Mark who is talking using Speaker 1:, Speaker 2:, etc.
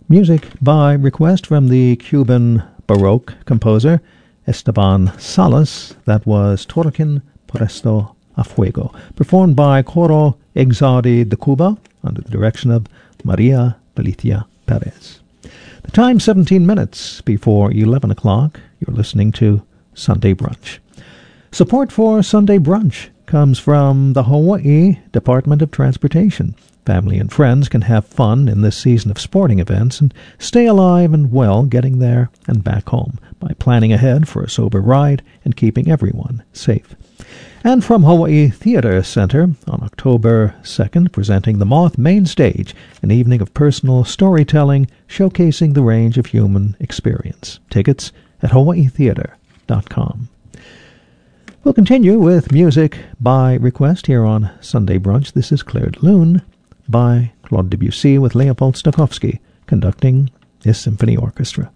Speaker 1: Music by request from the Cuban Baroque composer Esteban Salas. That was Torquín Presto a Fuego, performed by Coro Exaudi de Cuba under the direction of Maria Felicia Perez. The time 17 minutes before 11 o'clock. You're listening to Sunday Brunch. Support for Sunday Brunch comes from the Hawaii Department of Transportation. Family and friends can have fun in this season of sporting events and stay alive and well getting there and back home by planning ahead for a sober ride and keeping everyone safe. And from Hawaii Theater Center on October 2nd, presenting The Moth Main Stage, an evening of personal storytelling showcasing the range of human experience. Tickets at hawaiitheater.com. We'll continue with music by request here on Sunday Brunch. This is Clair de Lune by Claude Debussy with Leopold Stokowski conducting his symphony orchestra.